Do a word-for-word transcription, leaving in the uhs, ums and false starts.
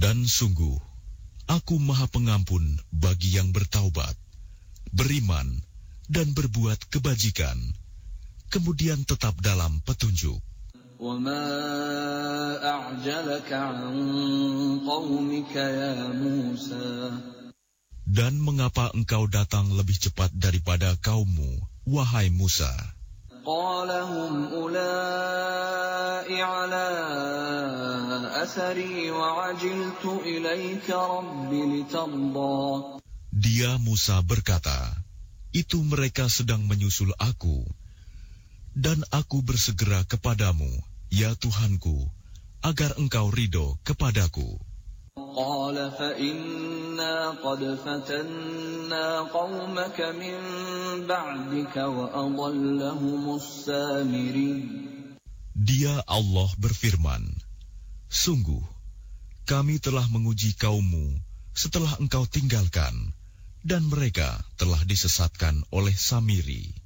Dan sungguh, Aku Maha Pengampun bagi yang bertaubat, beriman, dan berbuat kebajikan, kemudian tetap dalam petunjuk. وَمَا أَعْجَلَكَ عَنْ قَوْمِكَ يَا مُوسَى. Dan mengapa engkau datang lebih cepat daripada kaummu, wahai Musa? قَالَ هُمْ أُولَاءِ عَلَىٰ أَثَرِي وَعَجِلْتُ إِلَيْكَ رَبِّ لِتَرْضَىٰ. Dia Musa berkata, itu mereka sedang menyusul aku, dan aku bersegera kepadamu, ya Tuhanku, agar engkau ridho kepadaku. قَالَ فَإِنَّا قَدْ فَتَنَّا قَوْمَكَ مِنْ بَعْدِكَ وَأَضَلَّهُمُ السَّامِرِيُّ. Dia Allah berfirman, sungguh, kami telah menguji kaummu setelah engkau tinggalkan, dan mereka telah disesatkan oleh Samiri.